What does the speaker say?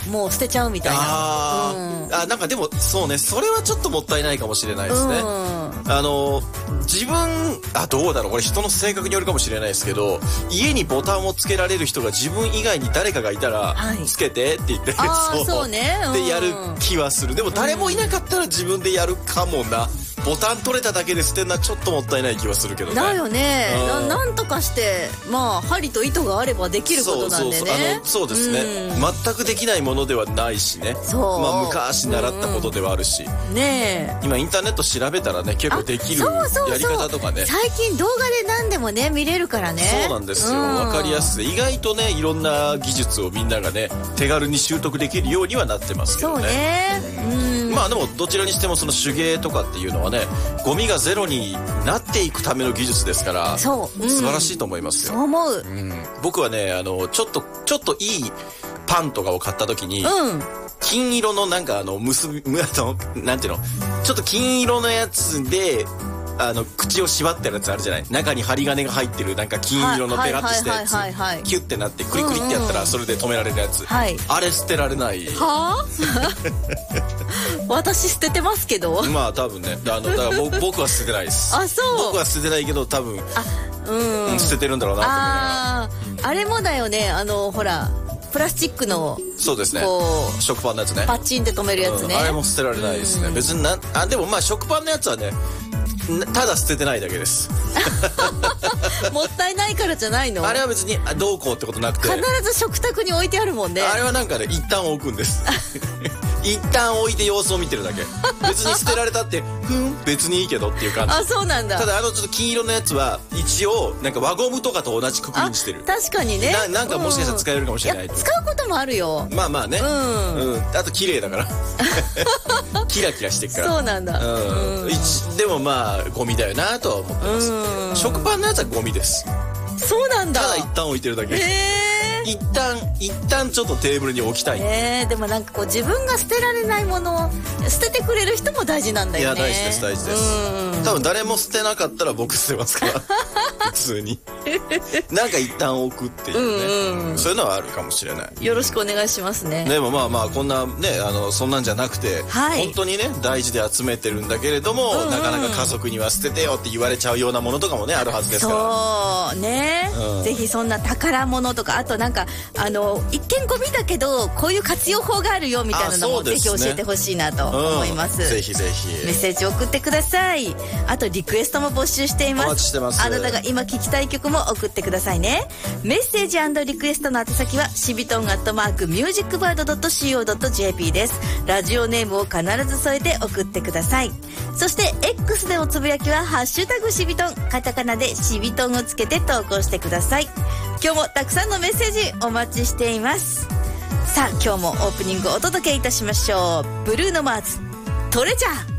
もう捨てちゃうみたいな。 なんかでもそうね、それはちょっともったいないかもしれないですね。自分どうだろう、これ人の性格によるかもしれないですけど、家にボタンをつけられる人が自分以外に誰かがいたら、つけてって言ってそうね、 でやる気はする。でも誰もいなかったら自分でやるかもな。ボタン取れただけで捨てるのはちょっともったいない気はするけどね。 だよね。なんとかして針と糸があればできることなんでね。 そうですね、全くできないものではないしね。昔習ったことではあるし、今インターネット調べたらね、結構できるやり方とかね、 最近動画で何でもね見れるからね。 そうなんですよ、分かりやすい。意外とね、いろんな技術をみんながね手軽に習得できるようにはなってますけどね。でもどちらにしてもその手芸とかっていうのはね、ゴミがゼロになっていくための技術ですから、素晴らしいと思いますよ。 そう思う。 僕はね、ちょっといいパンとかを買った時に、金色のなんか結びなんていうの、ちょっと金色のやつで口を縛ってるやつあるじゃない。中に針金が入ってるなんか金色のペラッとしたやつ、キュッてなってクリクリってやったらそれで止められるやつ、あれ捨てられない。 私捨ててますけど。 多分ね、だから僕は捨ててないです。僕は捨ててないけど、多分捨ててるんだろうなと思いながら。 あれもだよね、ほらプラスチックの、 そうですね、食パンのやつね、 パッチンって止めるやつね。 あれも捨てられないですね。別にでも食パンのやつはね、ただ捨ててないだけです。 もったいないからじゃないの？ あれは別にどうこうってことなくて、 必ず食卓に置いてあるもんね。 あれはなんかね、一旦置くんです。一旦置いて様子を見てるだけ。別に捨てられたって別にいいけどっていう感じ。 そうなんだ。 ただちょっと金色のやつは一応なんか輪ゴムとかと同じくくりにしてる。 確かにね。 なんかもしかしたら使えるかもしれない。 使うこともあるよ。 ね。あと綺麗だから。キラキラしてるから。 そうなんだ。 でもゴミだよなとは思ってます。食パンのやつはゴミです。 そうなんだ。 ただ一旦置いてるだけ。一旦ちょっとテーブルに置きたい。 でもなんか自分が捨てられないものを捨ててくれる人も大事なんだよね。 いや、大事です多分誰も捨てなかったら僕捨てますから。普通になんか一旦置くっていうね、そういうのはあるかもしれない。 よろしくお願いしますね。 でもこんなね、そんなんじゃなくて、本当にね大事で集めてるんだけれども、なかなか家族には捨ててよって言われちゃうようなものとかもねあるはずですから。 そうね、ぜひそんな宝物とか、あとなんか一見ゴミだけどこういう活用法があるよみたいなのもぜひ教えてほしいなと思います。 ぜひぜひメッセージ送ってください。あとリクエストも募集しています。 お待ちしてます。 あなたが今聴きたい曲も送ってくださいね。メッセージ&リクエストの宛先はしびとん@musicbird.co.jp です。ラジオネームを必ず添えて送ってください。そして X でおつぶやきはハッシュタグしびとん、カタカナでしびとんをつけて投稿してください。今日もたくさんのメッセージお待ちしています。さあ今日もオープニングお届けいたしましょう。ブルーノマーズトレジャー。